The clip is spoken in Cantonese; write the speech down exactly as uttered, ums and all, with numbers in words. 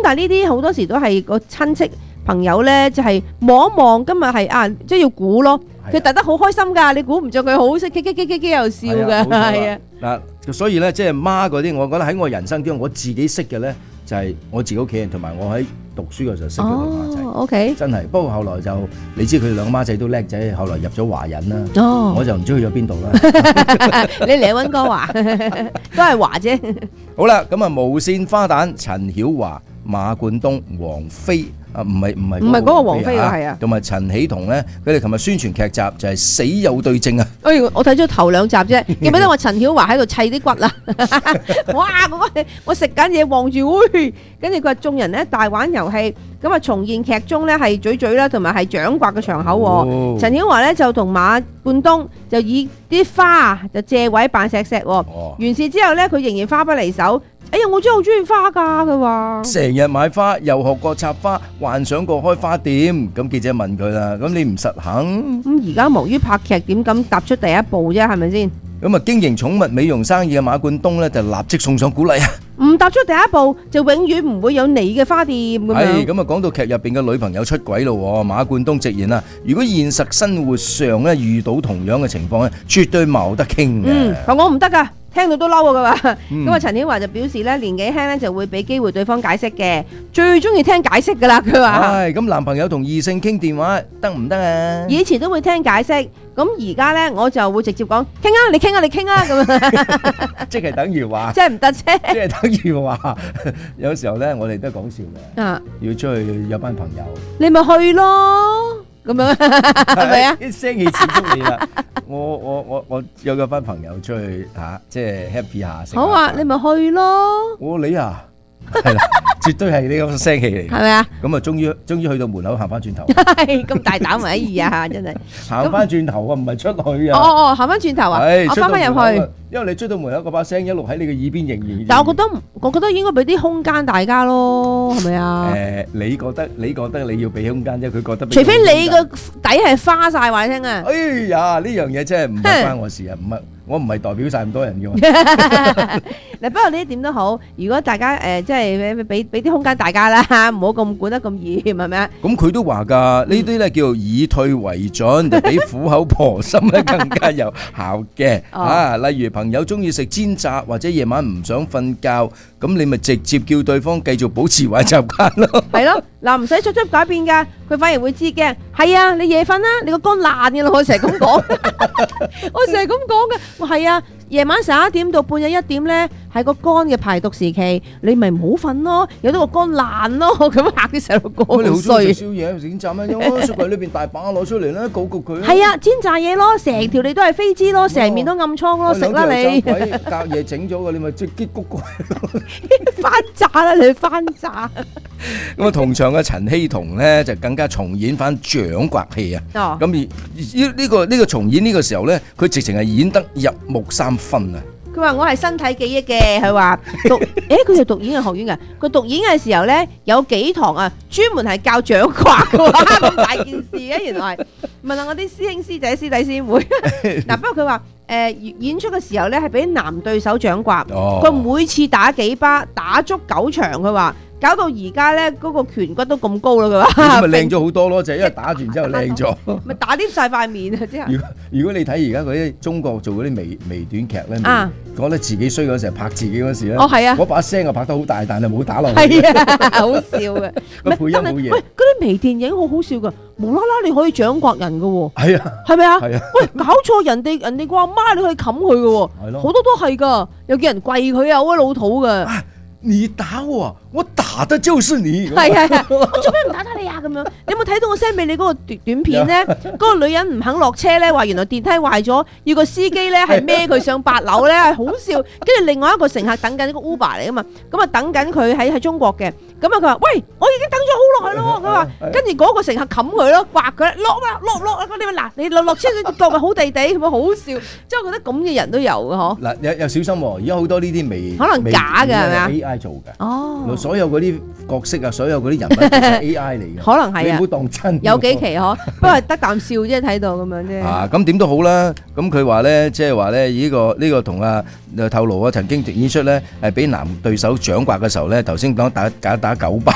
但係呢啲好多時都係個親戚朋友咧，就係望一望今日係啊，即係要估咯。佢特得好開心㗎，你估唔著佢好識，激激激激激又笑㗎，係啊。 嗱，所以咧即係媽嗰啲，我覺得喺我人生之中，我自己識嘅咧就係我自己屋企人同埋我喺讀書嘅時候識嘅兩個孖仔。 哦，OK， 真係。不過後來就你知佢哋兩個孖仔都叻仔，後來入咗華人啦。 哦， 我就唔知去咗邊度啦。 你嚟溫哥華都係華啫。 好啦，咁啊無線花旦陳曉華、馬冠東、王菲。啊，唔係唔係唔係嗰個王菲啊，係啊， 同埋陳喜彤咧，佢哋琴日宣傳劇集就係《死有對證》啊！ 哎，我睇咗頭兩集啫，記唔記得我陳曉華喺度砌啲骨啊？哇！我我食緊嘢望住，喂，跟住佢話眾人咧大玩遊戲，咁啊重現劇中咧係嘴嘴啦，同埋係掌摑嘅場口。哦、陳曉華咧就同馬冠東就以啲花就借位扮錫錫。哦、完事之後咧，佢仍然花不離手。哎呀，我真係好中意花噶，佢話成日買花，又學過插花，幻想過開花店。咁記者問佢啦，咁你唔實行？ 咁而家忙於拍劇，點敢踏出第一步啫？係咪先？ 咁啊，經營寵物美容生意嘅馬冠東咧，就立即送上鼓勵啊！ 唔踏出第一步，就永遠唔會有你嘅花店咁樣。 係咁啊，講到劇入邊嘅女朋友出軌咯，馬冠東直言啊，如果現實生活上咧遇到同樣嘅情況咧，絕對冇得傾嘅。 嗯，話我唔得噶。聽到都嬲啊！佢話咁啊，陳曉華就表示咧，年紀輕咧就會俾機會對方解釋嘅，最中意聽解釋噶啦。佢話： 唉，咁男朋友同異性傾電話得唔得啊？ 以前都會聽解釋，咁而家咧我就會直接講傾啊，你傾啊，你傾啊咁樣， 即係等於話， 即係唔得啫。 即係等於話，有時候咧我哋都係講笑嘅。啊，要出去有班朋友， 你咪去咯，咁樣係咪啊？ 啲聲氣刺激你啦！我我我我有個班朋友出去嚇，即係 happy 下食。 好啊，你咪去咯。 我你啊，係啦，絕對係呢個聲氣嚟。 係咪啊？ 咁啊，終於終於去到門口行翻轉頭。 係咁大膽咪意啊！真係行翻轉頭啊，唔係出去啊。 哦哦，行翻轉頭啊！我翻返入去。 因為你追到門口嗰把聲一路喺你嘅耳邊仍然。 但係我覺得，我覺得應該俾啲空間大家咯，係咪啊？ 誒，你覺得你覺得你要俾空間啫，佢覺得。 除非你個底係花曬話你聽啊！ 哎呀，呢樣嘢真係唔係關我事啊，唔係我唔係代表曬咁多人嘅。 嗱，不過呢一點都好，如果大家誒即係俾俾啲空間大家啦，唔好咁管得咁嚴，係咪啊？ 咁佢都話㗎，呢啲咧叫做以退為進，就比苦口婆心咧更加有效嘅。啊，例如朋友中意食煎炸或者夜晚唔想瞓覺，咁你咪直接叫對方繼續保持壞習慣咯。係咯，嗱，唔使作出改變㗎，佢反而會知嘅。係啊，你夜瞓啦，你個肝爛嘅啦，我成日咁講，我成日咁講嘅。我係啊，夜晚十一點到半夜一點咧，係個肝嘅排毒時期，你咪唔好瞓咯，有得個肝爛咯，咁嚇啲細路哥好衰。 你好中意食宵夜，食煎炸咩？有啊，雪櫃裏邊大把攞出嚟啦，焗焗佢。 係啊，煎炸嘢咯，成條脷都係飛滋咯，成面都暗瘡咯，食啦你。 隔夜整咗嘅，你咪即係激谷佢。 翻炸啦，你翻炸。 咁啊，同場嘅陳希彤咧就更加重演翻掌摑戲啊！咁而呢呢個呢個重演呢個時候咧，佢直情係演得入木三分啊！ 佢話我係身體記憶嘅，佢話讀，誒佢係讀演藝學院嘅，佢讀演嘅時候咧有幾堂啊，專門係教掌摑嘅喎，咁大件事嘅原來。問下我啲師兄師姐師弟師妹，嗱不過佢話誒演出嘅時候咧係俾男對手掌摑，佢每次打幾巴，打足九場，佢話。搞到而家咧，嗰個顴骨都咁高啦，佢話。 咁咪靚咗好多咯，就係因為打完之後靚咗。 咪打掂晒塊面啊！之後。如果如果你睇而家嗰啲中國做嗰啲微微短劇咧，啊，講得自己衰嗰時候拍自己嗰時咧， 哦係啊， 嗰把聲啊拍得好大，但係冇打落去。 係啊，好笑嘅。 個配音好嘢。 喂，嗰啲微電影好好笑噶，無啦啦你可以掌摑人噶喎。 係啊。 係咪啊？ 係啊。 喂，搞錯人哋人哋個阿媽你可以冚佢噶喎。係咯。好多都係噶，又叫人跪佢啊，好老土噶。 你打我，我打的就是你。 係係係，我做咩唔打打你啊？咁樣，你有冇睇到我 send 俾你嗰個短短片咧？嗰個女人唔肯落車咧，話原來電梯壞咗，要個司機咧係孭佢上八樓咧，係好笑。跟住另外一個乘客等緊呢個 Uber 嚟噶嘛，咁啊等緊佢喺喺中國嘅，咁啊佢話：喂，我已經等咗好耐咯。佢話，跟住嗰個乘客冚佢咯，刮佢落啦落落啊！你話嗱，你落落車你腳咪好地地，咁啊好笑。即係我覺得咁嘅人都有嘅嗬。 嗱，有有小心喎，而家好多呢啲微可能假嘅係咪啊 ？A I 做嘅。 哦， 所有嗰啲角色啊，所有嗰啲人物都係 A I 嚟嘅， 可能係啊， 你唔好當真。 有幾期嗬，不過係得啖笑啫，睇到咁樣啫。 啊，咁點都好啦。咁佢話咧，即係話咧，呢個呢個同啊透露啊，曾經演出咧係俾男對手掌摑嘅時候咧，頭先講打打打九巴。